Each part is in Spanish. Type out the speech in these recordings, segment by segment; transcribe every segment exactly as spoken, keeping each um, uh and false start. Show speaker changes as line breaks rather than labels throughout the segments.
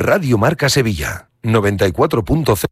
Radio Marca Sevilla, noventa y cuatro punto cero.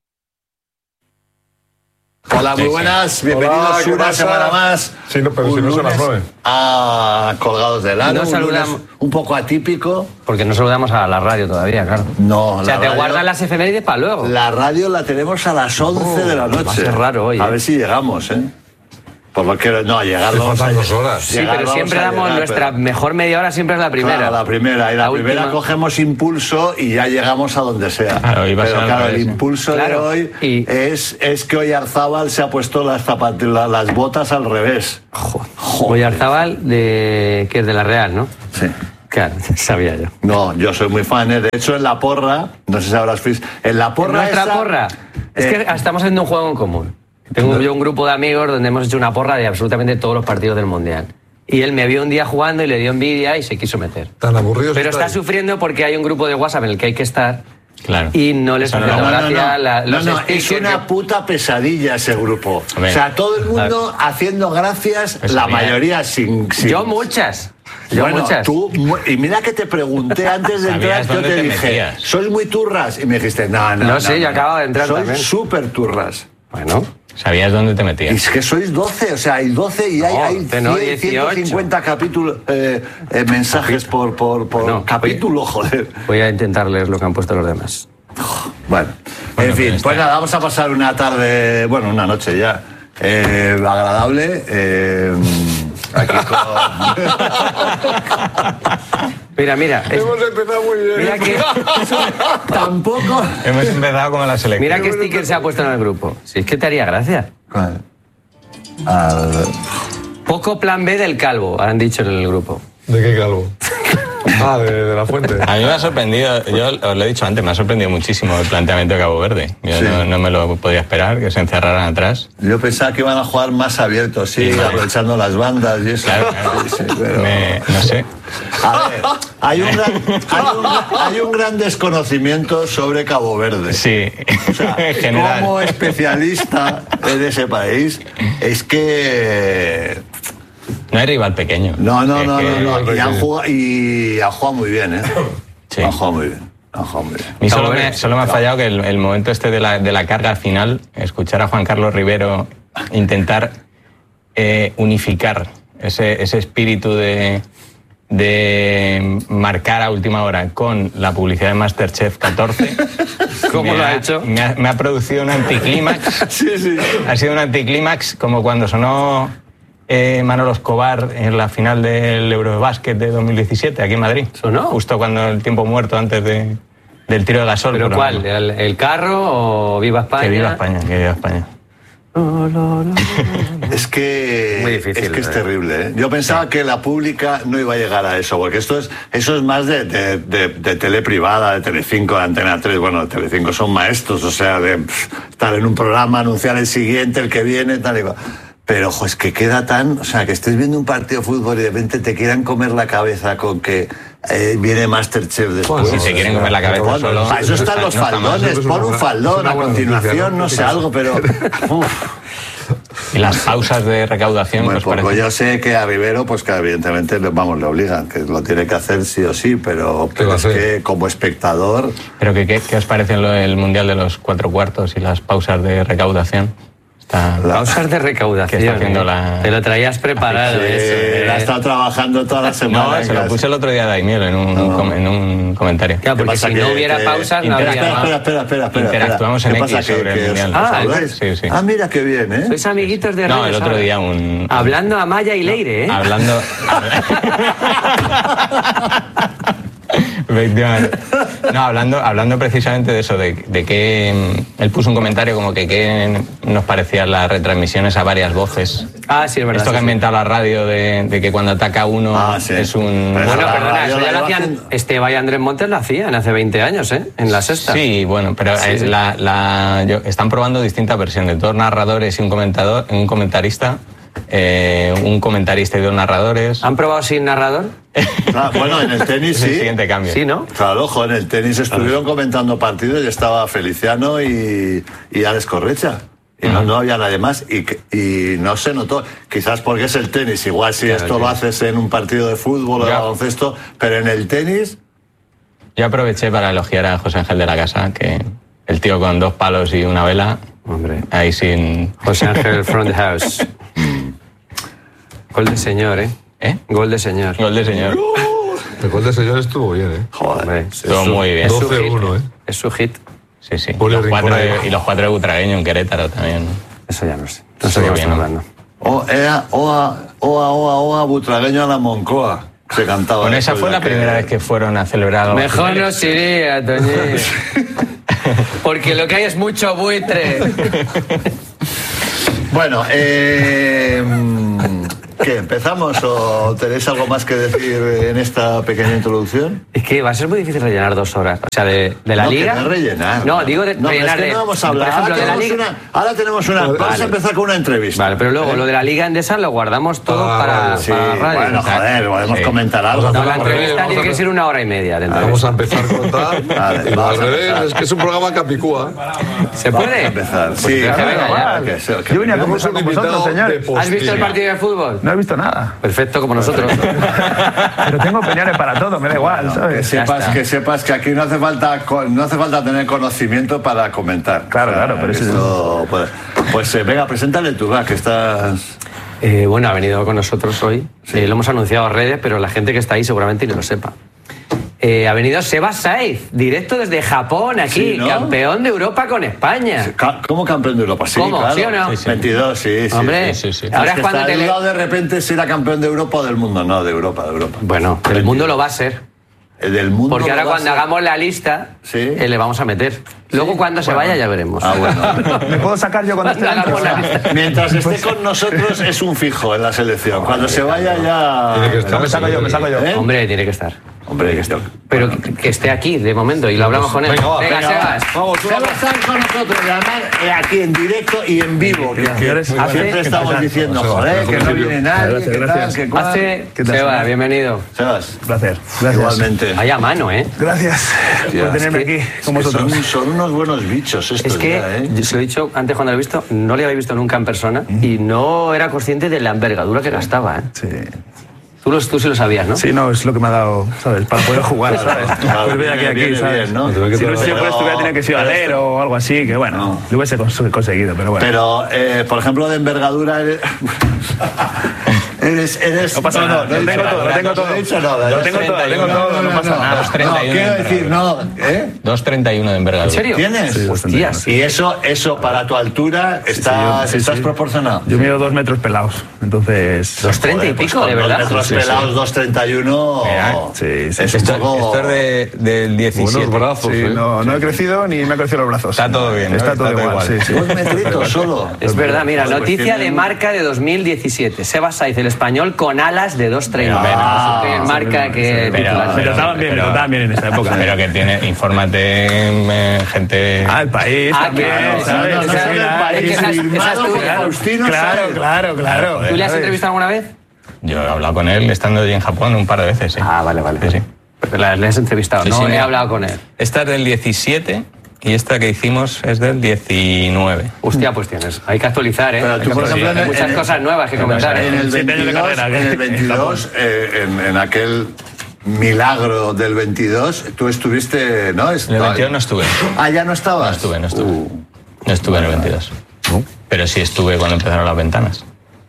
Hola, muy buenas, bienvenidos
Hola,
una
pasa?
semana más.
Sí, no, pero si no son las nueve.
A Colgados del Aro,
No
un
saludamos.
lunes un poco atípico.
Porque no saludamos a la radio todavía, claro.
No,
O sea,
la
te
radio-
guardan las efemérides para luego.
La radio la tenemos a las once de la noche.
va a ser raro hoy,
A
¿eh?
ver si llegamos, ¿eh? Por lo que no, a llegar
Te
vamos a
faltan dos horas.
Sí,
llegar
pero
vamos
siempre
a
damos
llegar,
nuestra
pero-
mejor media hora, siempre es la primera.
Claro, la primera. Y la,
La
primera
última.
cogemos impulso y ya llegamos a donde sea.
Claro, iba a
pero
ser al
claro, el
revés, ¿eh?
impulso
Claro,
de hoy
y-
es, es que hoy Arzábal se ha puesto las, zapat- la- las botas al revés.
Oyarzábal, de, que es de la Real, ¿no?
Sí.
Claro, sabía yo.
No, yo soy muy fan. ¿eh? De hecho, en la porra, no sé si habrás visto, en la porra
Nuestra
esa-
porra. Es
eh,
que estamos haciendo un juego en común. Tengo yo un grupo de amigos donde hemos hecho una porra de absolutamente todos los partidos del Mundial. Y él me vio un día jugando y le dio envidia y se quiso meter.
Tan aburridos.
Pero
que
está
estáis.
sufriendo porque hay un grupo de WhatsApp en el que hay que estar
Claro.
y no les
Eso
hace
no,
No, no,
gracia
no,
la-
no,
los
no, es
stickers
una
que-
puta pesadilla ese grupo.
Hombre.
O sea, todo el mundo haciendo gracias,
Pesadilla.
la mayoría sin... sin-
Yo muchas. Yo
Bueno,
muchas.
tú, mu- y mira que te pregunté antes de entrar,
Sabías
yo
dónde
te
te
dije,
metías.
sois muy turras. Y me dijiste, no, no,
No
no.
sé, yo acabo de entrar
Sois
también.
súper turras.
Bueno.
Sabías dónde te
Y
metías.
es que sois doce, o sea, hay doce y hay,
No,
hay
doce no,
cien,
dieciocho.
ciento cincuenta capítulos, eh, eh, mensajes por, por, por
Bueno,
capítulo, joder.
Voy a intentar leer lo que han puesto los demás.
Bueno,
Bueno,
en fin,
pues
pues
está.
nada, vamos a pasar una tarde, bueno, una noche ya, eh, agradable. eh, aquí con...
Mira, mira. es-
Hemos empezado muy bien.
mira que,
Tampoco...
Hemos empezado como la selección.
mira qué sticker se ha puesto en el grupo. Si es que te haría gracia.
¿Cuál? Ah,
Poco plan B del calvo, han dicho en el grupo.
¿De qué calvo? Ah, de, de la fuente.
A mí me ha sorprendido, yo os lo he dicho antes, me ha sorprendido muchísimo el planteamiento de Cabo Verde. Yo
Sí.
no, no me lo podía esperar, que se encerraran atrás.
yo pensaba que iban a jugar más abiertos, sí,
Sí,
aprovechando las bandas y eso.
Claro, claro.
Sí, sí, pero-
Me- no sé.
A ver, hay un, gran, hay, un, hay un gran desconocimiento sobre Cabo Verde.
Sí,
O sea,
en general.
como especialista en ese país, es que...
No hay rival pequeño.
No, no,
Es
no,
que-
no, no. Y han jugado, y han jugado muy bien, ¿eh?
Sí.
Han jugado muy bien. Han jugado muy bien.
A mí solo
Cabo
me,
Verde.
solo me ha fallado que el, el momento este de la, de la carga al final, escuchar a Juan Carlos Rivero intentar eh, unificar ese, ese espíritu de, de marcar a última hora con la publicidad de Masterchef catorce.
¿Cómo
Me
lo ha hecho?
Me ha, me ha producido un anticlímax.
Sí, sí.
Ha sido un anticlímax como cuando sonó eh, Manolo Escobar en la final del Eurobásquet de dos mil diecisiete aquí en Madrid.
¿Sonó?
Justo cuando el tiempo muerto antes de, del tiro de gasol.
¿Pero
por
cuál?
ejemplo.
¿El, el carro o Viva España?
Que viva España, que viva España.
Es que,
Muy difícil,
es, que es
¿eh?
terrible. ¿eh? Yo pensaba que la pública no iba a llegar a eso, porque esto es, eso es más de, de, de, de tele privada, de Telecinco, de Antena tres. Bueno, de Telecinco son maestros, o sea, de pff, estar en un programa, anunciar el siguiente, el que viene, tal y cual. Pero, ojo, es que queda tan... O sea, que estés viendo un partido de fútbol y de repente te quieran comer la cabeza con que eh, viene Masterchef después.
Pues si se quieren comer la cabeza
Bueno,
solo,
para eso están los
no está mal.
faldones,
Eso es
pon
una
un
buena-
faldón
es una
a
buena
continuación,
noticia, ¿no?
no sé, algo, pero... uf.
Y las pausas de recaudación,
Muy
¿qué os
poco.
parece?
Yo sé que a Rivero, pues que evidentemente, le- vamos, le obligan, que lo tiene que hacer sí o sí, pero, pero
va a
es
hacer?
que como espectador,
Pero que, ¿qué, ¿qué os parece lo- el Mundial de los cuatro cuartos y las pausas de recaudación? Está...
Pausas de recaudación.
Que está haciendo
¿eh?
la-
Te lo traías preparado.
eh,
eso, ¿eh?
la ha estado trabajando toda la semana.
No, se lo
casi.
puse el otro día a Daimiel en un,
No.
com- en un comentario.
Claro,
¿Qué
porque
pasa
si
que-
no hubiera
que-
pausas, no
Espera,
habría...
espera, espera, espera, espera, espera.
Interactuamos
¿Qué
en
pasa?
X
¿Que-
sobre el
que os-
Mundial.
os
Ah,
habláis?
sí, sí.
Ah, mira qué bien, ¿eh?
Sois amiguitos de
No,
Reyes
el otro
ahora.
día un...
Hablando a Maya y Leire, ¿eh?
Hablando... Efectivamente. No, hablando, hablando precisamente de eso, de, de que mm, él puso un comentario como que qué nos parecían las retransmisiones a varias voces.
Ah, sí, es verdad.
Esto que ha
sí, sí.
inventado la radio de, de que cuando ataca uno
Ah, sí.
es un...
Pero
Bueno,
la
perdona,
radio
eso
la
ya lo
iba
hacían...
haciendo.
Esteba y Andrés Montes lo hacían hace veinte años, ¿eh? En la sexta.
Sí, bueno, pero
Sí,
es
sí.
La, la- yo- están probando distintas versiones, dos narradores y un comentador, un comentarista, eh, un comentarista y dos narradores.
¿Han probado sin narrador?
Ah, bueno, en el tenis
Es el
sí.
siguiente cambio.
Sí, ¿no?
Claro, ojo, en el tenis estuvieron comentando partidos y estaba Feliciano y, y Alex Correcha. Y no, no había nadie más. Y, que- y no se notó. Quizás porque es el tenis. Igual si
Claro,
esto
sí.
lo haces en un partido de fútbol o de
Ya.
baloncesto. Pero en el tenis,
Yo aproveché para elogiar a José Ángel de la Casa, que el tío con dos palos y una vela,
Hombre.
ahí sin...
José Ángel from the house. Gol de señor, ¿eh?
¿Eh?
Gol de señor.
Gol de señor.
El gol de señor estuvo bien, ¿eh?
Joder,
Estuvo muy bien.
su
doce uno,
hit.
¿eh?
Es su hit.
Sí, sí.
Poli
Los
Rincón
cuatro
ahí
de-
abajo.
y los cuatro de Butragueño en Querétaro también.
Eso ya no sé. No sé
Estuvo
qué me
bien,
están
¿no?
hablando.
O, ea, oa, oa, oa, oa, Butragueño a la Moncoa. Se cantaba.
Bueno,
eso
esa fue
ya
la
que-
primera vez que fueron a celebrar algo.
Mejor no se iría, Toñi. Porque lo que hay es mucho buitre.
Bueno, eh, ¿qué? ¿Empezamos o tenéis algo más que decir en esta pequeña introducción?
Es que va a ser muy difícil rellenar dos horas. O sea, de, de la
No, que
liga.
no es rellenar.
No, digo de
No, pero es
rellenar
que
de.
no vamos a hablar.
Por ejemplo,
ahora,
de la
tenemos
liga.
una, ahora tenemos una. Vamos
Vale.
a empezar con una entrevista.
Vale, pero luego lo de la liga endesa lo guardamos todo
Ah,
para,
vale,
Sí,
para radio.
bueno, joder, podemos
Sí.
comentar algo.
Vamos a
No, la
Al revés,
entrevista
vamos
tiene
a-
que ser una hora y media de
Vamos
entrevista.
a empezar con tal.
Vale,
y
vamos
al
a
revés,
empezar.
es que es un programa capicúa.
¿Se puede?
Vamos a empezar.
Pues
Sí,
entonces, venga, ya.
que se- que-
Yo venía a
Tenemos
conversar
un
con vosotros,
invitado de
señores.
¿Has visto el
postilla.
partido de fútbol?
No he visto nada.
Perfecto, como nosotros.
Pero tengo opiniones para todo, me da igual,
Que
¿sabes?
sepas,
está.
que sepas que aquí no hace falta co- no hace falta tener conocimiento para comentar.
Claro, claro, pero
que
eso-
esto, pues, pues eh, venga, preséntale tú, va, que estás.
Eh, bueno, ha venido con nosotros hoy. Eh, lo hemos anunciado a redes, pero la gente que está ahí seguramente ni lo sepa. Eh, ha venido Seba Saiz, directo desde Japón, aquí,
Sí, ¿no?
campeón de Europa con España.
Ca- ¿Cómo campeón de Europa? Sí,
¿Cómo?
claro.
¿Sí o no?
Sí, sí.
veintidós, sí, sí.
Hombre,
sí, sí, sí.
ahora
Es
es
que
cuando
está
te le...
dudado de repente si era campeón de Europa o del mundo. No, de Europa, de Europa.
Bueno, del mundo lo va a ser.
El del mundo.
Porque ahora
lo va a
cuando
ser.
hagamos la lista,
Sí.
eh, le vamos a meter. Luego cuando se vaya ya veremos.
Ah, bueno.
¿Me puedo sacar yo cuando esté
Cuando
dentro?
hagamos la lista.
Mientras esté con nosotros es un fijo en la selección. Cuando se vaya ya.
Tiene que estar.
No, me saco yo, me saco yo.
¿Eh?
Hombre, tiene que estar.
Hombre, que esté.
Pero que, que esté aquí de momento y lo hablamos con él.
Venga, va,
Venga,
Venga,
Sebas.
Vamos,
Se va a estar con nosotros, y además eh, aquí en directo y en vivo. Que, que
señores.
siempre
Hace-
estamos diciendo,
Sebas,
joder,
mejor
que no
principio.
viene nadie,
Gracias,
que tal,
gracias.
que cual.
Hace...
¿Qué tal,
Sebas,
señor?
bienvenido.
Sebas,
Placer, gracias.
igualmente.
Vaya mano, ¿eh?
Gracias por tenerme
es que-
aquí con
Que
vosotros.
son, son unos buenos bichos estos
Es que,
ya, ¿eh?
yo se lo he dicho antes cuando lo he visto, no le había visto nunca en persona y no era consciente de la envergadura que gastaba. ¿eh?
Sí.
Tú, lo- tú sí lo sabías, ¿no?
Sí, no, es lo que me ha dado, ¿sabes? Para poder jugar, ¿sabes?
Claro,
Pues ven aquí,
viene-
aquí,
viene
¿sabes?
bien, ¿no?
Te ve que
Si
te-
no siempre
Pero-
estuviera tenía que ser
pero
alero o algo así, que bueno,
No.
lo hubiese cons- conseguido, pero bueno.
Pero, eh, por ejemplo, de envergadura eres... eres, eres...
No pasa nada, lo tengo todo, lo tengo todo.
No he dicho nada.
Lo tengo todo, lo tengo todo, no pasa nada.
Dos treinta y
No,
uno
quiero
de
decir, no, ¿eh?
dos treinta y uno de envergadura.
¿En serio?
¿Tienes?
Sí, bastante
Hostias.
bueno,
Y eso, eso para tu altura, estás,
yo- sí,
estás
sí.
proporcionado.
Yo mido dos metros pelados, entonces...
Dos treinta y
Joder, pues
pico,
con
de
dos
verdad.
metros
Sí, sí, sí.
pelados, dos treinta y uno.
Sí, sí.
Es
Esto,
un poco...
esto es de, del diecisiete.
Buenos brazos,
Sí,
¿eh?
no, no he crecido ni me han crecido los brazos.
Está todo bien, ¿no?
Está
Está
todo
todo
igual,
igual.
sí, sí.
Dos metritos solo.
Es verdad, mira,
Joder, pues
noticia
tiene
de
un-
marca de dos mil diecisiete. Seba Saiz, el español con alas de dos treinta.
Ah,
Eso que marca que...
pero-
titular.
Me trataban bien, me
pero-
trataban bien en esa época.
Pero que tiene, infórmate, eh, gente...
Ah, el país
Ah,
también,
claro,
¿sabes?
no, no, no,
Esa-
no, el país,
es que esas-
firmado
esas tú-
por Faustino
Claro,
Sáenz.
claro, claro.
¿Tú le has
¿sabes?
entrevistado alguna vez?
Yo he hablado con él estando allí en Japón un par de veces, sí.
Ah, vale, vale.
Sí, sí.
Pero la- le has entrevistado,
Sí,
no
sí,
he
no.
hablado con él.
Esta es del diecisiete y esta que hicimos es del diecinueve.
Hostia, pues tienes. Hay que actualizar, ¿eh?
Pero tú,
Hay
por ejemplo, en
Hay
el-
muchas
en el-
cosas nuevas que comentar,
En
¿eh?
el
Siete años de
veintidós,
carrera,
en el
¿eh?
veintidós eh, en, en aquel milagro del veintidós, tú estuviste, ¿no?
En el
Estaba-
veintidós no estuve.
Ah, ya no estabas.
No estuve, no estuve.
Uh,
No estuve en el veintidós. Pero sí estuve cuando empezaron las ventanas.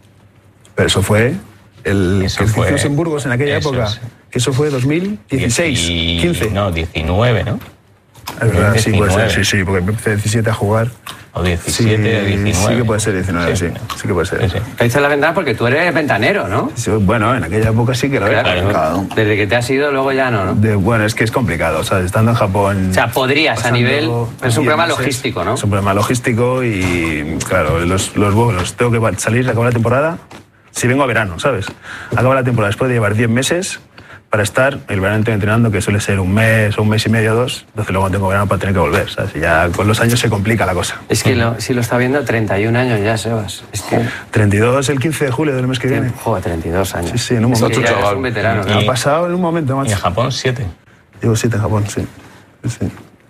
Pero eso fue el
Eso
que
fue-
hicimos en Burgos en aquella
eso
época.
es.
Que eso fue dos mil dieciséis,
Dieci-
quince.
No, diecinueve, ¿no?
Es verdad, sí, puede ser,
diecinueve.
sí, sí, porque empecé diecisiete a jugar.
O
Sí,
diecisiete, diecinueve.
sí que puede ser diecinueve, sí. Sí, que puede ser.
Sí, sí.
Te dice la ventana porque tú eres ventanero, ¿no?
Sí, bueno, en aquella época sí que lo era.
Claro,
claro.
Desde que te has ido, luego ya no, ¿no?
De- bueno, es que es complicado, ¿sabes? Estando en Japón...
O sea, podrías a
pasando
nivel... Es un
diez
problema
meses,
logístico, ¿no?
Es un problema logístico y, claro, los, los vuelos. Tengo que salir, acabar la temporada. Si vengo a verano, ¿sabes? Acaba la temporada después de llevar diez meses para estar el verano entero entrenando, que suele ser un mes o un mes y medio, dos. Entonces luego tengo verano para tener que volver, ¿sabes? Y ya con los años se complica la cosa.
Es que lo- si lo está viendo, treinta y un años ya, Sebas. Es que...
treinta y dos el quince de julio del mes que viene.
Joder, treinta y dos años.
Sí, sí, en un
Es que
momento.
ya eres
chaval.
un veterano,
Y-
¿no?
Ha pasado en un momento,
Y
macho.
en Japón, siete.
Llevo siete en Japón, sí. Sí, sí.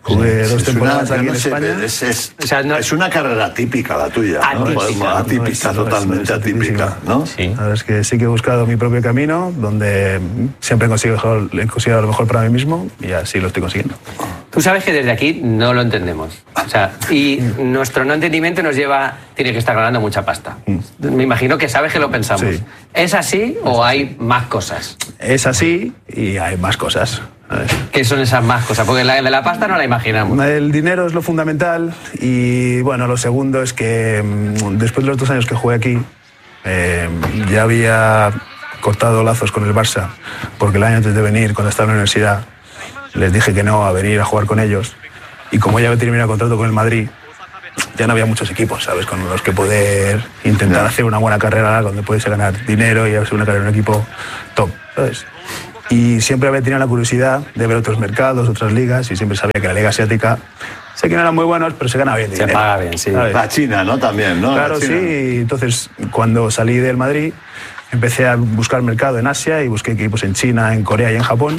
Jugué
Sí,
dos
es
temporadas
una,
aquí
no
en
sé,
España.
Es, es,
O sea, no-
es una carrera típica la tuya, ¿no?
Atípica.
Podemos-
No
atípica,
es- no es-
totalmente
no es
atípica,
atípica.
¿no?
Sí.
La verdad es que sí que he buscado mi propio camino, donde siempre he conseguido, he conseguido lo mejor para mí mismo y así lo estoy consiguiendo.
Tú sabes que desde aquí no lo entendemos. O sea, y nuestro no entendimiento nos lleva... Tiene que estar ganando mucha pasta. Me imagino que sabes que lo pensamos.
Sí.
¿Es así o hay más cosas?
Es así y hay más cosas. ¿sabes?
¿Qué son esas más cosas? Porque la de la pasta no la imaginamos.
El dinero es lo fundamental y bueno, lo segundo es que mm, después de los dos años que jugué aquí, eh, ya había cortado lazos con el Barça, porque el año antes de venir, cuando estaba en la universidad, les dije que no a venir a jugar con ellos y como ya había terminado el contrato con el Madrid, ya no había muchos equipos, ¿sabes? Con los que poder intentar hacer una buena carrera donde puedes ganar dinero y hacer una carrera en un equipo top, ¿sabes? Y siempre había tenido la curiosidad de ver otros mercados, otras ligas, y siempre sabía que la liga asiática, sé que no eran muy buenos, pero se ganaba bien
Se
dinero.
paga bien, sí.
¿sabes?
La China, ¿no? También, ¿no?
Claro,
La
sí.
China.
y Entonces, cuando salí del Madrid, empecé a buscar mercado en Asia y busqué equipos en China, en Corea y en Japón.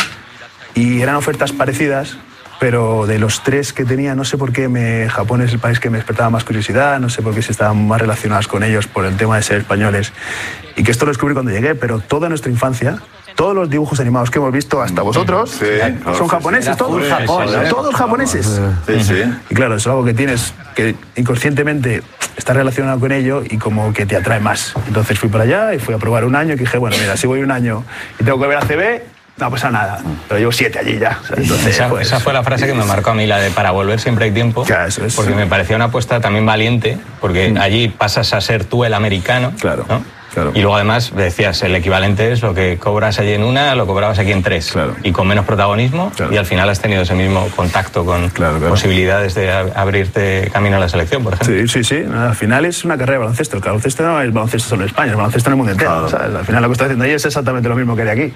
Y eran ofertas parecidas, pero de los tres que tenía, no sé por qué me, Japón es el país que me despertaba más curiosidad, no sé por qué se estaban más relacionados con ellos por el tema de ser españoles. Y que esto lo descubrí cuando llegué, pero toda nuestra infancia, todos los dibujos animados que hemos visto, hasta vosotros,
Sí, claro,
son
sí,
japoneses,
Era
todos.
full Japón,
Todos
¿eh?
todos japoneses.
Sí, sí.
Y claro, es algo que tienes, que inconscientemente estás relacionado con ello y como que te atrae más. Entonces fui para allá y fui a probar un año y dije, bueno, mira, si voy un año y tengo que ver a C B, no pasa nada. Pero llevo siete allí ya. O sea, entonces,
Esa,
pues,
esa fue la frase que me marcó a mí, la de para volver siempre hay tiempo.
Ya, eso es.
Porque me parecía una apuesta también valiente, porque allí pasas a ser tú el americano.
Claro,
¿no?
claro.
Y luego además decías, el equivalente es lo que cobras allí en una, lo cobrabas aquí en tres.
Claro.
Y con menos protagonismo,
Claro.
y al final has tenido ese mismo contacto con
Claro, claro.
posibilidades de ab- abrirte camino a la selección, por ejemplo.
Sí, sí, sí. Al final es una carrera de baloncesto. El baloncesto no es baloncesto solo en España, es baloncesto en el mundo entero.
Claro.
¿sabes? Al final lo que estoy haciendo ahí es exactamente lo mismo que de aquí.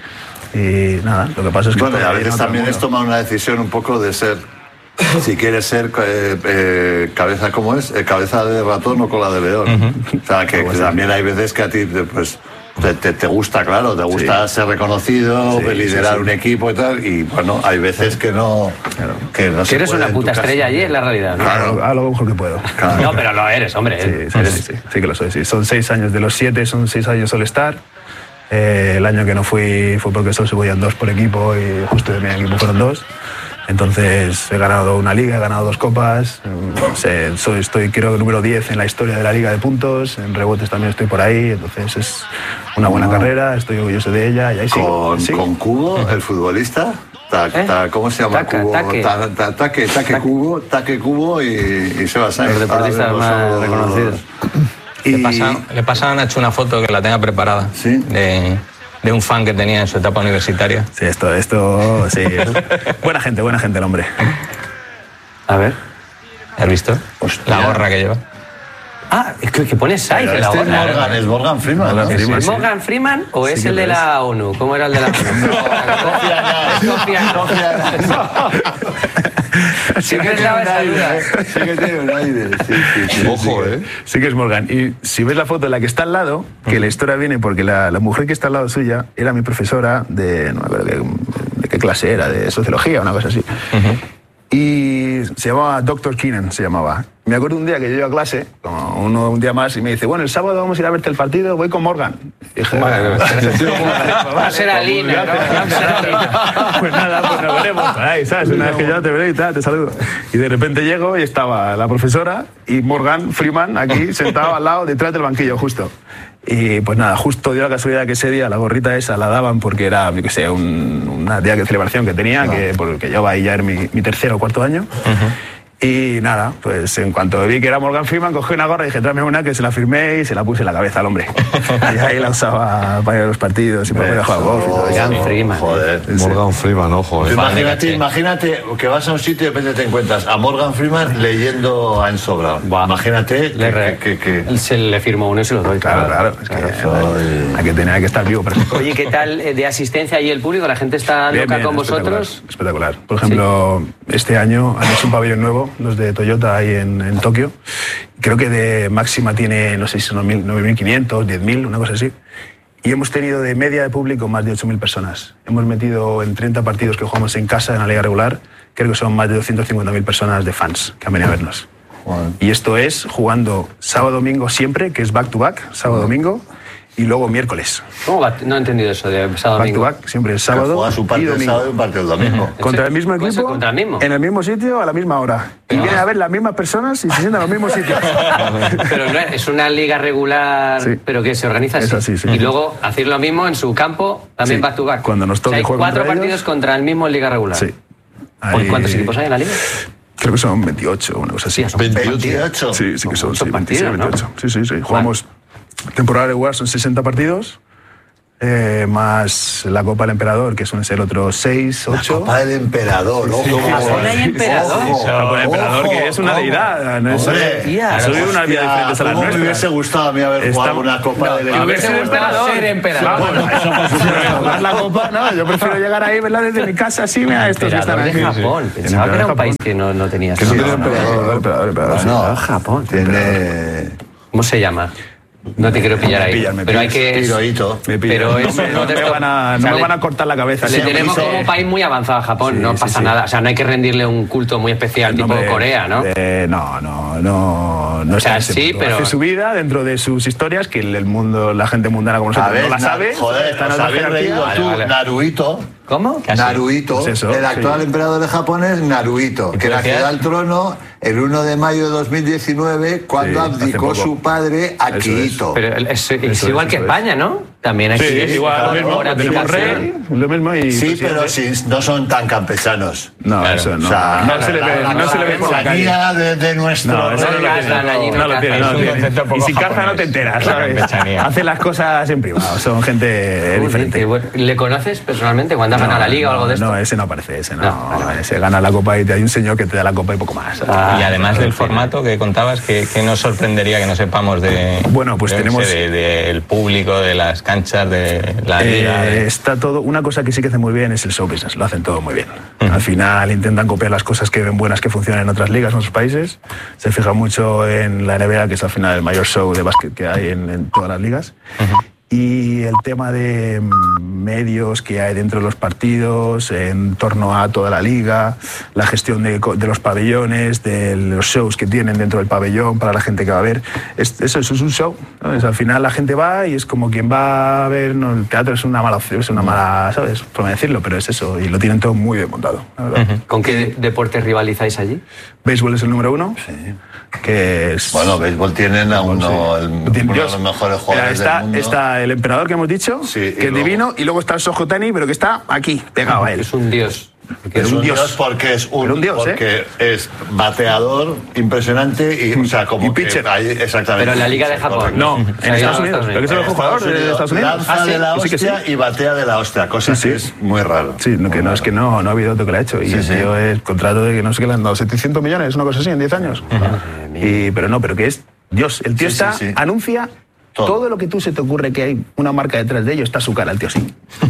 Y nada, lo que pasa es que...
Bueno, y
estoy
a
ahí en
veces
otro
también
mundo.
es tomar una decisión un poco de ser, si quieres ser eh, eh, cabeza, ¿cómo es? Eh, cabeza de ratón o cola de león. O sea, que, que también hay veces que a ti te, pues, te, te, te gusta, claro, te gusta ser reconocido,
Sí,
liderar
sí, sí.
un equipo y tal, y bueno, hay veces que no, que no
Que
se
eres
puede
una
en tu
puta
caso.
estrella allí, es la realidad, ¿no?
Hago, hago lo mejor que puedo.
No, pero lo eres, hombre.
Sí, sí,
Eres-
sí, sí, sí que lo soy. Sí. Son seis años de los siete, son seis años All-Star. Eh, el año que no fui fue porque solo se podían dos por equipo y justo de mi equipo fueron dos. Entonces he ganado una liga, he ganado dos copas. mm, sé, soy, estoy creo que número diez en la historia de la liga de puntos. En rebotes también estoy por ahí. Entonces es una buena carrera, estoy orgulloso de ella y ahí sigo.
Con,
sigo.
con Cubo, el futbolista. Ta-
¿Eh?
ta- ¿Cómo se llama?
Taca,
Cubo.
taque.
Ta- ta- Taque, taque Cubo, taque Cubo y, y Seba Sainz.
Los deportistas
Ahora
más
mismo son
reconocidos.
Le,
Y-
pasa, le pasa a Nacho una foto que la tenga preparada
Sí.
de, de un fan que tenía en su etapa universitaria.
Sí, esto, esto, sí. buena gente, buena gente el hombre.
A ver.
¿Has visto?
Hostia.
La gorra que lleva.
Ah, es que, que pone Sainz
Pero
en la
este es
gorra.
Morgan, es Morgan Freeman, ¿no?
Morgan
¿Es
Freeman, sí.
Morgan Freeman o es
que
el de
lo
la ONU? ¿Cómo era el de la ONU? Siempre estaba esa duda.
Sí que tiene un aire. Sí, sí, sí,
Ojo,
sí.
¿eh?
Sí que es Morgan. Y si ves la foto de la que está al lado, que la historia viene porque la, la mujer que está al lado suya era mi profesora de, no me acuerdo qué, de qué clase era, de sociología, una cosa así. Y se llamaba doctor Keenan, se llamaba. Me acuerdo un día que yo iba a clase, como uno, un día más, y me dice, bueno, el sábado vamos a ir a verte el partido, voy con Morgan. Y dije,
Va a ser Alina, ¿no? Va a ser Alina.
pues nada, pues nos veremos. Ay, ¿sabes? Una vez que ya te veré y tal, te saludo. Y de repente llego y estaba la profesora y Morgan Freeman aquí sentado al lado, detrás del banquillo, justo. Y pues nada, justo dio la casualidad que ese día la gorrita esa la daban porque era, yo qué sé, un, una día de celebración que tenía, que, porque yo ahí ya era mi, mi tercer o cuarto año. Y nada, pues en cuanto vi que era Morgan Freeman, cogí una gorra y dije, tráeme una, que se la firmé y se la puse en la cabeza al hombre. Y ahí la usaba para ir a los partidos y para poder jugar golf y todo eso.
Morgan Freeman.
Joder.
Morgan Freeman, ojo, ¿eh?
Imagínate, imagínate que vas a un sitio y de repente te encuentras a Morgan Freeman leyendo a Enzo Brown.
Buah.
Imagínate que,
Le, re-
que, que- que-
Se le firmó uno y se lo doy.
Claro, claro. Es que, joder, hay que tener hay que estar vivo para eso.
Oye, ¿qué tal eh, de asistencia ahí el público? ¿La gente está
Bien,
loca
bien,
con
espectacular,
vosotros?
Espectacular. Por ejemplo, este año han hecho un pabellón nuevo, los de Toyota ahí en, en Tokio. Creo que de máxima tiene, no sé si son nueve mil quinientos, diez mil, una cosa así. Y hemos tenido de media de público más de ocho mil personas. Hemos metido en treinta partidos que jugamos en casa en la liga regular, creo que son más de doscientas cincuenta mil personas de fans que han venido a vernos. Bueno. Y esto es jugando sábado-domingo siempre, que es back-to-back, sábado-domingo, y luego miércoles.
¿Cómo va? No he entendido eso de sábado-domingo.
Back-to-back, siempre es sábado
juega su partido el sábado y un partido el domingo.
Contra el mismo equipo,
¿Contra el mismo?
en el mismo sitio, a la misma hora. Y vienen a ver las mismas personas y se sientan en los mismos sitios.
Pero no es, es una liga regular,
sí.
pero que se organiza así.
Es así, sí.
Y luego hacer lo mismo en su campo, también
Sí.
back-to-back.
Cuando nos toque
o sea, hay
jugar
cuatro
contra
partidos
ellos.
contra el mismo en liga regular.
Sí.
¿Por cuántos
Ahí-
equipos hay en la liga?
Creo que son veintiocho, una cosa así.
Sí, son
veintiocho.
Sí, sí que son,
Son
sí,
partidos,
veintiséis,
¿no?
veintiocho. Sí, sí, sí. Jugamos temporada regular, son sesenta partidos, eh, más la Copa del Emperador, que suelen ser otros seis, ocho.
Copa del Emperador, ojo.
Japón hay emperador.
Ojo,
La Copa del Emperador,
ojo,
que es una
ojo.
deidad. No es,
Hombre,
tía, soy
hostia,
unas vías diferentes a las
¿cómo me
nuestras.
hubiese gustado a mí haber jugado
Estamos-
una Copa
No,
del
me
Emperador?
hubiese gustado ser emperador.
Bueno, eso por supuesto. Más la Copa, no, yo prefiero llegar ahí, verla desde mi casa, así, mira, estos que están
Emperador
aquí.
de Japón. Pensaba que era un país que no, no tenía
Que no
así.
tiene emperador, emperador, emperador. sí.
No,
Japón.
Tiene...
¿Cómo se llama? No te quiero pillar
Me
ahí.
pillas, me
pero hay
pillas.
que.
Hirohito.
Me pillan.
Pero
no
eso
me,
no
no
te
me
esto-
van a,
o
no
sea,
me
le-
van a cortar la cabeza.
Le
Sí,
tenemos
sí,
como país muy avanzado a Japón,
Sí,
no
sí,
pasa
sí.
nada. O sea, no hay que rendirle un culto muy especial tipo
hombre,
Corea, ¿no?
eh, no, no, no, no.
O sea,
está en ese
sí,
punto.
pero-
Hace su vida dentro de sus historias, que el el mundo, la gente mundana como nosotros
A ver,
no la
na-
sabe.
joder,
está en
os
otra
habéis
jerarquía.
reído
Vale,
tú,
vale.
Naruhito.
¿Cómo?
Naruhito,
Pues eso,
el actual
sí.
emperador de Japón es Naruhito, que
tú
nació
decías?
al trono el uno de mayo de dos mil diecinueve cuando
Sí, hace
abdicó
poco.
su padre
Eso es.
Akihito.
Pero es, es
Eso
igual
es,
que
eso
España, ¿no? También aquí
Sí,
es
igual, lo
por
mismo. Tenemos
abdicación.
rey, lo mismo y
Sí, pero
presidente.
si no son tan campechanos.
No,
Claro.
eso no.
O sea,
no se le ve,
la-
no se le ve
la
por la calle.
campesanía de, de nuestro
No, eso no
rey.
lo
cazan
tiene.
allí, no
No lo tiene, no
cazan.
lo
Es un
tiene.
concepto poco
Y si caza
japonés.
no te enteras,
La
¿sabes?
campesanía.
Hace las cosas en privado, son gente
Joder,
diferente.
qué bueno. ¿Le conoces personalmente cuando has ganado la liga o algo de esto?
No, ese no aparece, ese no.
No, vale, vale.
Ese gana la copa y te hay un señor que te da la copa y poco más.
Ah,
Y además del
al final.
formato que contabas, que, que nos sorprendería que no sepamos de,
Bueno, pues
yo qué
tenemos-
sé, de- del público, de las canchas, de la liga.
Eh,
de-
está todo. Una cosa que sí que hace muy bien es el show business, lo hacen todo muy bien. Al final intentan copiar las cosas que ven buenas que funcionan en otras ligas, en otros países. Se fija mucho en la N B A, que es al final el mayor show de básquet que hay en, en todas las ligas. Y el tema de mm, medios que hay dentro de los partidos, en torno a toda la liga, la gestión de, co- de los pabellones, de los shows que tienen dentro del pabellón para la gente que va a ver. Es- eso, eso es un show. ¿no? Es, al final la gente va y es como quien va a ver. No, el teatro es una mala opción, es una mala, ¿sabes? Por decirlo, pero es eso. Y lo tienen todo muy bien montado. La verdad.
¿Con qué deportes rivalizáis allí?
Béisbol es el número uno. Que es.
Bueno, béisbol tienen a uno, el-
Lo tiene
uno de
Dios.
los mejores
Mira,
jugadores
está,
del mundo.
está el emperador que hemos dicho,
Sí, y
que es
luego-
divino, y luego está el Sojotani, pero que está aquí, pegado a él.
Es un dios. Porque
Es
un
un
dios.
dios porque es un,
Pero un dios,
porque es bateador impresionante y o sea como
Y
que
pitcher.
hay- exactamente.
Pero en la Liga de Japón.
Correcto.
No, en
Ahí
Estados
va,
Unidos.
Estados
Pero que es el
En
jugador de Estados Unidos.
lanza
Ah, sí,
de la
sí que sí.
hostia y batea de la hostia, cosa
Sí,
que
sí.
es muy raro.
Sí, no, que no, es que no, no ha habido otro que lo ha hecho. Y
Sí,
el
sí.
tío es contrato de que no sé qué le han dado, setecientos millones, una cosa así, en diez años. Y, pero no, pero que es Dios. El tío
Sí,
está,
sí, sí.
anuncia
Todo.
todo. lo que tú se te ocurre que hay una marca detrás de ello, está su cara, el tío sí.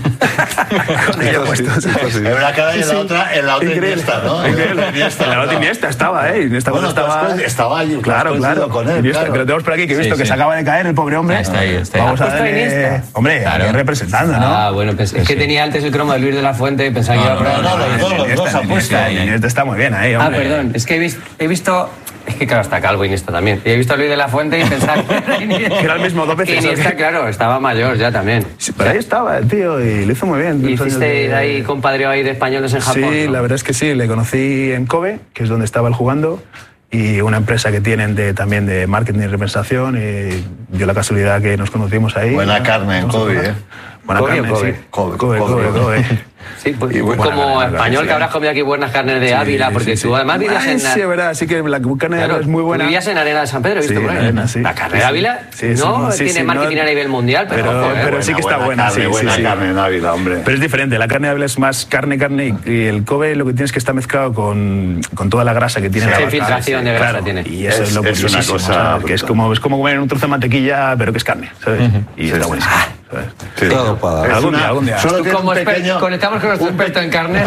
Con ello puesto, ¿sabes?
En una cara y en
Sí,
la
sí.
otra, en la otra
Increíble.
Iniesta, ¿no?
Increíble.
Iniesta,
En la otra
¿no?
Iniesta estaba, ¿eh? Iniesta
Bueno,
cuando estaba...
tú has- estaba allí, tú has
Claro,
coincidido
claro.
con él,
Iniesta,
claro.
que lo tenemos por aquí, que he visto
Sí,
que
sí.
se acaba de caer el pobre hombre.
Ah, está ahí, está ahí.
Vamos a
¿Has puesto
darle...
Iniesta?
Hombre,
Claro.
ahí representando, ¿no?
Ah, bueno, pues es que tenía antes el cromo de Luis de la Fuente y pensaba que
No,
iba a
no,
probar.
no, no, los dos, los
Iniesta,
dos han puesto.
Iniesta, Iniesta está muy bien ahí,
Ah,
hombre.
perdón, es que he visto, he visto. Es que claro, está calvo Iniesta también. Y he visto a Luis de la Fuente y pensaba que era Iniesta.
Que era el mismo dos veces,
Iniesta,
¿o qué?
claro, estaba mayor ya también.
Sí, pero ahí estaba el tío y lo hizo muy bien.
¿Y
Dos años
hiciste
de-
ahí compadreo ahí de españoles en Japón?
Sí,
¿no?
la verdad es que sí. Le conocí en Kobe, que es donde estaba él jugando, y una empresa que tienen de, también de marketing y representación. Y dio la casualidad que nos conocimos ahí.
Buena
¿no?
carne en
Vamos a
Kobe,
probar.
¿eh?
Buena
¿Kobe o
carne,
Kobe?
sí.
Kobe,
Kobe,
Kobe.
Kobe, Kobe.
Sí, pues,
Y buena
como
carne,
español
sí.
que habrás comido aquí buenas carnes de Ávila,
Sí,
porque
sí,
tú
sí.
además vivías
Ah,
en...
sí, es verdad, sí que la carne de
Claro,
Ávila es muy buena.
tú vivías en Arena de San Pedro, he visto
Sí,
por ahí.
en Arena, sí.
La carne
Sí,
de
sí.
Ávila
Sí,
no
sí, sí,
tiene
sí,
marketing
no-
a nivel mundial, pero,
pero-
ojo, eh,
pero sí que está buena,
carne,
sí,
buena
sí, sí.
carne en Ávila, hombre.
Pero es diferente, la carne de Ávila es más carne, carne, y y el Kobe lo que tienes es que está mezclado con, con toda la grasa que tiene
Sí,
la
sí,
vaca.
filtración de grasa
Claro,
tiene.
Y eso es,
Es-
lo
es una
curiosísimo,
cosa
¿sabes? Que es
brutal.
como, es como comer un trozo de mantequilla, pero que es carne, ¿sabes? Y está
sí.
buenísimo. ¿sabes?
Sí, claro, para...
Algún día, algún día.
Solo
Tú
tiene
como
un
exper-
pequeño,
conectamos con nuestro experto en carnet.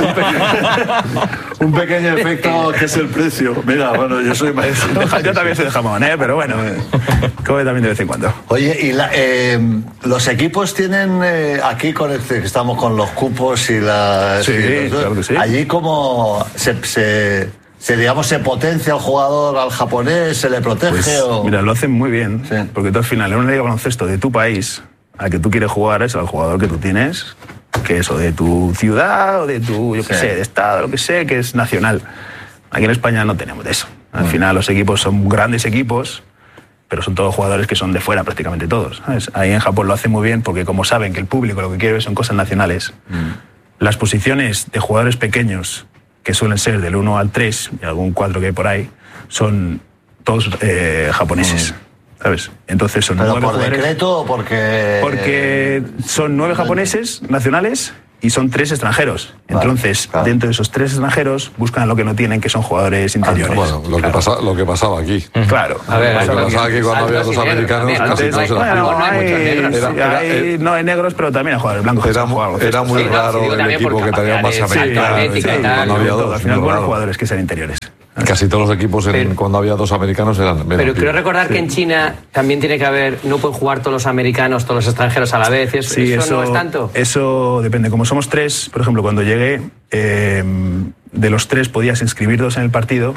un pequeño efecto que es el precio. Mira, bueno, yo soy maestro.
Yo también soy de jamón, ¿eh? Pero bueno, come también de vez en cuando.
Oye, y la, eh, los equipos tienen eh, aquí con este, que estamos con los cupos y las...
Sí,
y los-
claro que sí.
Allí como se, se, se, digamos, se potencia al jugador, al japonés, se le protege
Pues,
o...
mira, lo hacen muy bien,
Sí.
porque tú al final, en una liga de baloncesto de tu país, al que tú quieres jugar es al jugador que tú tienes, que es o de tu ciudad, o de tu, yo qué
Sí.
sé, de estado, lo que sé, que es nacional. Aquí en España no tenemos de eso. Al
Mm.
final los equipos son grandes equipos, pero son todos jugadores que son de fuera prácticamente todos, ¿sabes? Ahí en Japón lo hacen muy bien porque como saben que el público lo que quiere ver son cosas nacionales,
Mm.
las posiciones de jugadores pequeños, que suelen ser del uno al tres, y algún cuatro que hay por ahí, son todos eh, japoneses, ¿sabes? Entonces son
¿Pero
nueve
por
jugadores...
decreto o porque...?
Porque son nueve japoneses nacionales y son tres extranjeros.
Vale,
Entonces,
claro.
dentro de esos tres extranjeros, buscan lo que no tienen, que son jugadores interiores.
Bueno, lo que,
Claro.
pasa, lo que pasaba aquí.
Claro.
A ver,
Lo que
algo
pasaba aquí cuando había
altos
dos
y negros
americanos,
también.
casi
Antes,
todos
Bueno,
eran...
bueno,
no hay muchos
hay,
negros.
sí,
Era-
hay-
era-
no hay negros, pero también hay jugadores blancos. que
Era,
saben jugar al
mu-
baloncesto.
era muy
Sí, no,
raro
sí, digo
el
también
equipo
porque
que tenía más
capacidades
americanos.
atléticas y
Sí,
tal,
cuando
y
había
Todo,
dos,
al final,
muy
buenos
raro.
jugadores que sean interiores.
Casi todos los equipos, en-
Pero-
cuando había dos americanos, eran... eran
Pero creo
pibes.
recordar que en China también tiene que haber, no pueden jugar todos los americanos, todos los extranjeros a la vez. ¿Eso,
Sí,
eso
eso,
no es tanto?
Eso depende. Como somos tres, por ejemplo, cuando llegué, eh, de los tres podías inscribir dos en el partido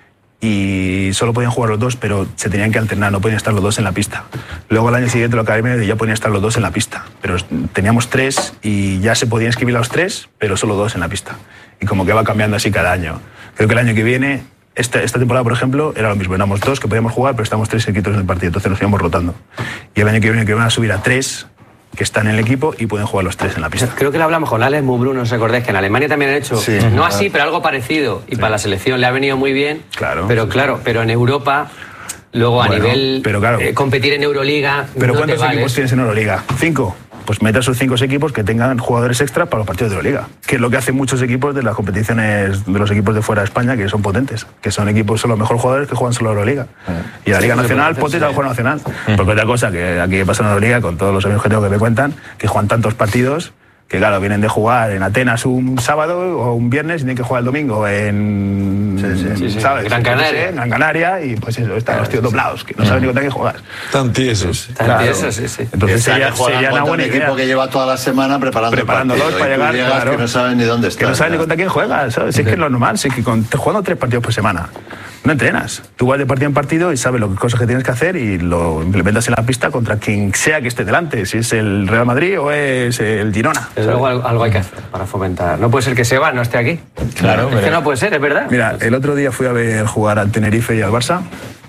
y solo podían jugar los dos, pero se tenían que alternar, no podían estar los dos en la pista. Luego al año siguiente lo academia ya podían estar los dos en la pista, pero teníamos tres y ya se podían inscribir los tres, pero solo dos en la pista. Y como que va cambiando así cada año. Creo que el año que viene, esta, esta temporada, por ejemplo, era lo mismo. Éramos dos que podíamos jugar, pero estábamos tres inscritos en el partido, entonces nos íbamos rotando. Y el año que viene que van a subir a tres que están en el equipo y pueden jugar los tres en la pista.
Creo que lo hablamos con Alex Mubru, no os acordáis, que en Alemania también han hecho,
Sí.
no así, pero algo parecido. Y para la selección le ha venido muy bien.
Claro.
Pero claro, pero en Europa, luego a
Bueno,
nivel
pero claro.
eh, competir en Euroliga,
Pero
no te
¿cuántos
vales.
equipos tienes en Euroliga? ¿Cinco? Pues mete a esos cinco equipos que tengan jugadores extra para los partidos de Euroliga, que es lo que hacen muchos equipos de las competiciones de los equipos de fuera de España, que son potentes, que son equipos, son los mejores jugadores que juegan solo Euroliga. Y la Liga Nacional, potente al juego nacional. Porque otra cosa que aquí pasa en Euroliga, con todos los amigos que tengo que me cuentan, que juegan tantos partidos que claro, vienen de jugar en Atenas un sábado o un viernes y tienen que jugar el domingo en
Sí, sí,
sí, sí.
¿sabes?
Gran Canaria.
Yo qué sé, en Gran Canaria, y pues eso, están los tíos doblados, que no saben ni contra qué jugar.
Tan tiesos.
Tan
Claro.
tiesos, sí, sí.
Entonces
Están
sería,
jugando
sería una
contra
buena
un
idea.
equipo que lleva toda la semana preparando el
Preparándolos
partido,
para
y tú
llegar,
llegas
claro.
que no saben ni dónde están.
Que no saben ni
ya.
contra quién juegas, ¿sabes? Si es que es lo normal, si es que con, te- jugando tres partidos por semana, no entrenas. Tú vas de partido en partido y sabes las cosas que tienes que hacer y lo implementas en la pista contra quien sea que esté delante, si es el Real Madrid o es el Girona.
Desde luego algo, algo hay que hacer para fomentar. No puede ser que Seba no esté aquí.
Claro,
Es que
pero-
no puede ser, es verdad.
Mira, el otro día fui a ver jugar al Tenerife y al Barça.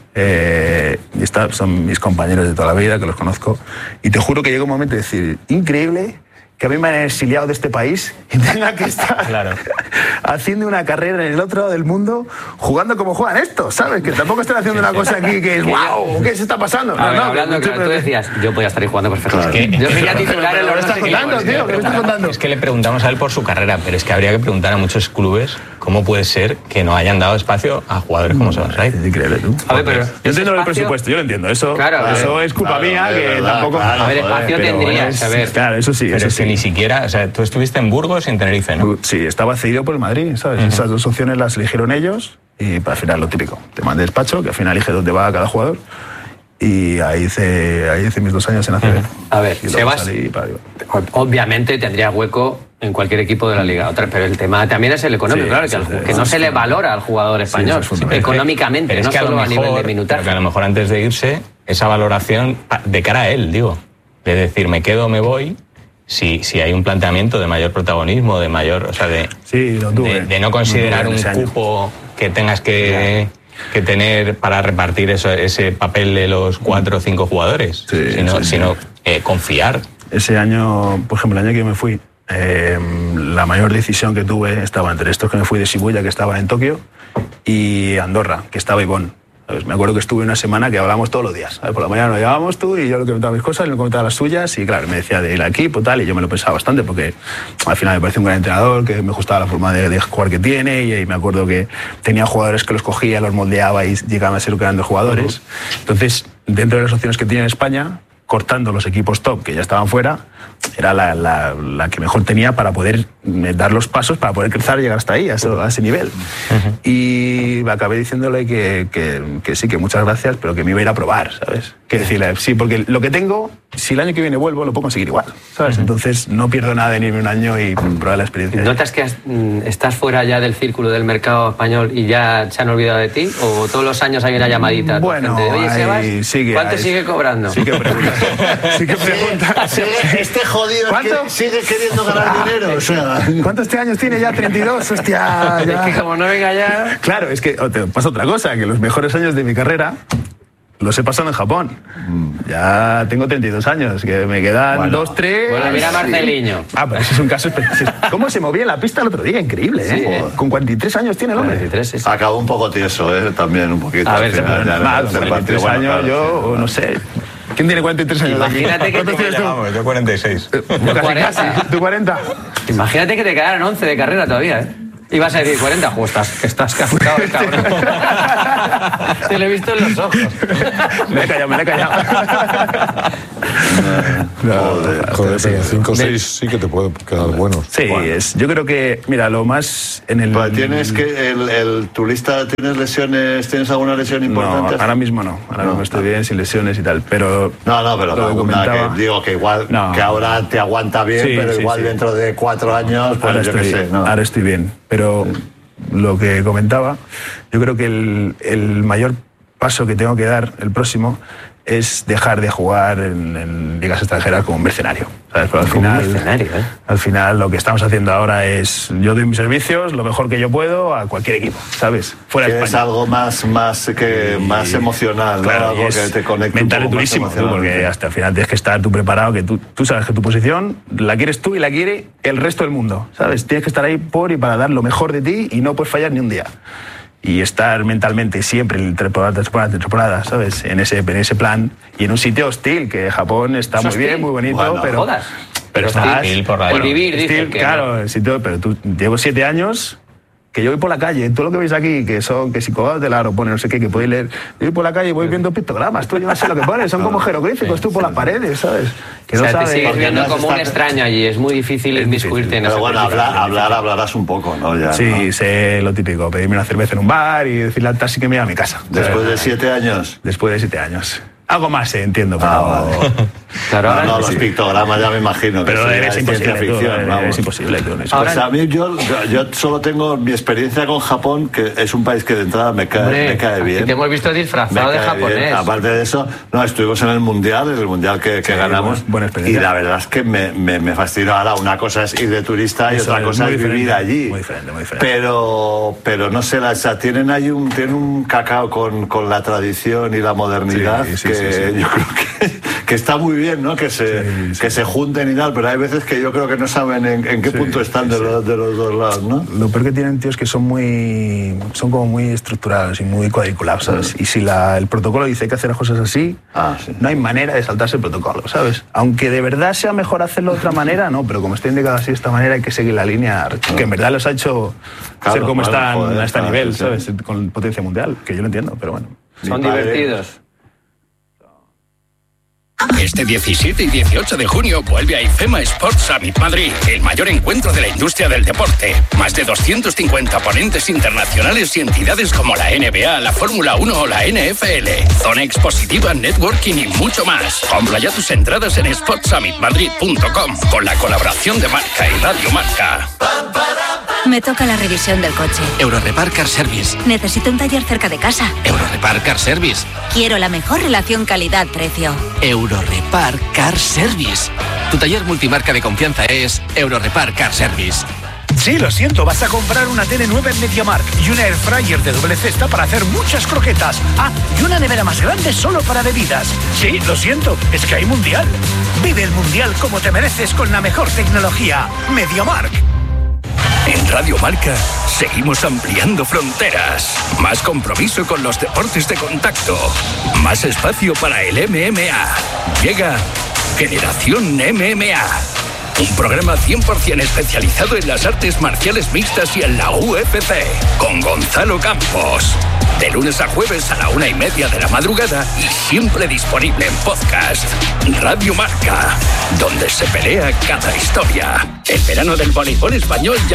Eh, y está, son mis compañeros de toda la vida, que los conozco. Y te juro que llega un momento de decir, increíble que a mí me han exiliado de este país y tenga que estar
Claro.
haciendo una carrera en el otro lado del mundo, jugando como juegan estos, ¿sabes? Que tampoco están haciendo una cosa aquí que es wow, ¿qué se está pasando?
A ver,
No, no,
hablando,
que-
claro, tú decías, yo podía estar ahí jugando perfectamente.
Claro.
Yo sería titular en los
¿Qué me
dos
estás contando,
equipos.
tío? ¿Qué me estás contando?
Es que le preguntamos a él por su carrera, pero es que habría que preguntar a muchos clubes cómo puede ser que no hayan dado espacio a jugadores como Seba Said.
Es increíble, tú.
A ver, pero
Yo entiendo el
espacio-
presupuesto, yo lo entiendo. Eso,
Claro,
eso
eh,
es culpa
claro,
mía,
es
que
verdad,
tampoco.
claro,
A ver,
joder,
espacio
pero
tendrías,
es-
a ver.
Claro, eso sí,
Pero
eso
es que
sí.
ni siquiera, o sea, tú estuviste en Burgos y en Tenerife, ¿no?
Sí, estaba cedido por el Madrid, ¿sabes? Esas dos opciones las eligieron ellos y para al final lo típico. Te mandé despacho, que al final elige dónde va cada jugador. Y ahí hice, ahí hice mis dos años en A C B.
A ver,
y luego
Sebas,
salí para arriba.
obviamente tendría hueco en cualquier equipo de la liga. Otra, pero el tema también es el económico,
Sí,
claro,
sí,
que, al-
sí,
que
sí,
no
sí,
se
sí.
le valora al jugador español,
eso es fundamental.
económicamente,
Pero es
no
que a lo
solo a nivel de
mejor,
minutaje.
pero que a lo mejor antes de irse, esa valoración pa- de cara a él, digo, de decir, me quedo o me voy, si, si hay un planteamiento de mayor protagonismo, de mayor, o sea, de,
Sí, lo tuve.
de, de no
Lo
considerar
tuve
un
ese año.
cupo que tengas que, que tener para repartir eso, ese papel de los cuatro o cinco jugadores,
Sí,
sino,
sí, sí.
sino eh, confiar.
Ese año, por ejemplo, el año que yo me fui, eh, la mayor decisión que tuve estaba entre estos que me fui de Shibuya, que estaba en Tokio, y Andorra, que estaba Ivón. ¿Sabes? Me acuerdo que estuve una semana que hablábamos todos los días. ¿Sabes? Por la mañana nos llevábamos tú y yo le comentaba mis cosas, él me comentaba las suyas y claro, me decía del equipo tal, y yo me lo pensaba bastante porque al final me parece un gran entrenador, que me gustaba la forma de, de jugar que tiene y, y me acuerdo que tenía jugadores que los cogía, los moldeaba y llegaban a ser grandes jugadores. Entonces, dentro de las opciones que tiene en España, cortando los equipos top que ya estaban fuera, era la, la, la que mejor tenía para poder dar los pasos, para poder crecer y llegar hasta ahí, a ese, a ese nivel. Uh-huh. Y acabé diciéndole que, que, que sí, que muchas gracias, pero que me iba a ir a probar, ¿sabes? Que decirle, sí, porque lo que tengo, si el año que viene vuelvo, lo puedo conseguir igual, ¿sabes? Uh-huh. Entonces no pierdo nada en irme un año y probar la experiencia.
¿Notas que has, estás fuera ya del círculo del mercado español y ya se han olvidado de ti? ¿O todos los años hay una llamadita?
Bueno,
gente de, oye, Sebas,
sigue,
¿cuánto
hay,
sigue cobrando?
Sí que pregunta. Sí que pregunta.
Sí, este jodido
¿Cuánto?
Que sigue queriendo ganar dinero. O sea.
¿Cuántos años tiene ya? treinta y dos, hostia. Ya.
Es que como no venga ya...
Claro, es que te pasa otra cosa, que los mejores años de mi carrera los he pasado en Japón. Mm. Ya tengo treinta y dos años, que me quedan bueno, dos, tres...
Bueno, mira a Marceliño.
Ah, pero ese es un caso especial. ¿Cómo se movía en la pista el otro día? Increíble, ¿eh? Sí, ¿eh? Con cuarenta y tres años tiene el hombre.
cuarenta y tres, sí, sí.
Acabó un poco tieso, ¿eh? También un poquito.
A ver,
final,
pero normal, con cuarenta y tres bueno, años, claro, yo, sí. no sé... ¿Quién tiene cuarenta y tres años?
Imagínate que
te tienes tú? Vamos, yo cuarenta y seis.
cuarenta.
¿Tú cuarenta?
Imagínate que te quedaran once de carrera todavía, ¿eh? Y vas a decir cuarenta, pues estás, que estás cascado, cabrón. Te lo he visto en los ojos.
Me he callado, me he callado.
No, joder, joder, pero cinco o seis sí que te puede quedar buenos.
Sí, bueno. es, yo creo que, mira, lo más en el...
Pues tienes que, el, el, tu lista, ¿tienes lesiones, tienes alguna lesión importante?
No, ahora mismo no, ahora no, mismo estoy bien, sin lesiones y tal, pero...
No, no, pero lo comentaba, que digo que igual, no. que ahora te aguanta bien, sí, pero sí, igual sí. dentro de cuatro años, pues
ahora
yo
estoy,
qué sé. ¿no?
Ahora estoy bien, pero lo que comentaba, yo creo que el, el mayor paso que tengo que dar, el próximo, es dejar de jugar en, en ligas extranjeras como un mercenario, ¿sabes? Pero al final,
un mercenario, ¿eh?
Al final lo que estamos haciendo ahora es, yo doy mis servicios lo mejor que yo puedo a cualquier equipo, ¿sabes? Fuera de España.
Es algo más, más, que, y, más emocional,
claro,
¿no? Algo que te conecte
mental y durísimo, tú, porque hasta el final tienes que estar tú preparado, que tú, tú sabes que tu posición la quieres tú y la quiere el resto del mundo, ¿sabes? Tienes que estar ahí por y para dar lo mejor de ti y no puedes fallar ni un día. Y estar mentalmente siempre en temporada, temporada, temporada, ¿sabes? En ese, en ese plan y en un sitio hostil, que Japón está muy
hostil?
bien, muy bonito,
bueno,
pero...
Jodas.
Pero estás...
Por la
el vivir, dice que
claro, el sitio, pero tú, llevo siete años... Que yo voy por la calle, todo lo que veis aquí, que son que si colgados del aro pone no sé qué, que podéis leer. Yo voy por la calle y voy viendo pictogramas, tú yo no sé lo que pones, son como jeroglíficos, tú por las paredes, ¿sabes? Que
o sea,
no
te
sabes.
sigues viendo como un extraño allí, es muy difícil inmiscuirte en eso.
Pero bueno, hablar, hablar, hablarás un poco, ¿no? Ya,
sí,
¿no?
sé lo típico, pedirme una cerveza en un bar y decirle al taxi que me lleve a mi casa.
Después de siete años.
Después de siete años. Algo más, eh, entiendo, pero...
Ah, vale.
Claro,
no, no,
sí.
Los pictogramas ya me imagino. Que
pero
sí,
eres imposible,
ficción,
tú, eres imposible. Tú,
ahora, pues a mí yo, yo solo tengo mi experiencia con Japón, que es un país que de entrada me cae,
hombre,
me cae bien.
Te hemos visto disfrazado de japonés.
Bien. Aparte de eso, no, estuvimos en el Mundial, en el Mundial que, que sí, ganamos.
Buena, buena experiencia.
Y la verdad es que me, me, me fascinó. Ahora, una cosa es ir de turista y eso otra es cosa es vivir allí.
Muy diferente, muy diferente.
Pero, pero no sé, la, o sea, tienen ahí un, tienen un cacao con, con la tradición y la modernidad sí, sí, que sí, sí. yo creo que, que está muy bien, ¿no? Que se, sí, sí. que se junten y tal, pero hay veces que yo creo que no saben en, en qué sí, punto están de, sí. los, de los dos lados, ¿no?
Lo peor que tienen, tío, es que son muy son como muy estructurados y muy cuadriculados, ¿sabes? Sí. Y si la, el protocolo dice que hay que hacer las cosas así, ah, sí. no hay manera de saltarse el protocolo, ¿sabes? Aunque de verdad sea mejor hacerlo de otra manera, no, pero como está indicado así de esta manera hay que seguir la línea que sí. en verdad los ha hecho claro, ser como claro, están joder, a este claro, nivel, sí. ¿sabes? Con potencia mundial, que yo lo entiendo, pero bueno.
Son divertidos.
Este diecisiete y dieciocho de junio vuelve a IFEMA Sports Summit Madrid, el mayor encuentro de la industria del deporte. Más de doscientos cincuenta ponentes internacionales y entidades como la N B A, la Fórmula uno o la N F L. Zona expositiva, networking y mucho más. Compra ya tus entradas en sports summit madrid punto com con la colaboración de Marca y Radio Marca.
Me toca la revisión del coche.
Eurorepar Car Service.
Necesito un taller cerca de casa.
Eurorepar Car Service.
Quiero la mejor relación calidad-precio.
Eurorepar Car Service. Tu taller multimarca de confianza es Eurorepar Car Service.
Sí, lo siento, vas a comprar una tele nueva en MediaMarkt y una airfryer de doble cesta para hacer muchas croquetas. Ah, y una nevera más grande solo para bebidas. Sí, lo siento, es que hay mundial. Vive el mundial como te mereces con la mejor tecnología. MediaMarkt.
En Radio Marca seguimos ampliando fronteras. Más compromiso con los deportes de contacto. Más espacio para el M M A. Llega Generación M M A. Un programa cien por ciento especializado en las artes marciales mixtas y en la U F C, con Gonzalo Campos. De lunes a jueves a la una y media de la madrugada y siempre disponible en podcast. Radio Marca, donde se pelea cada historia. El verano del voleibol español ya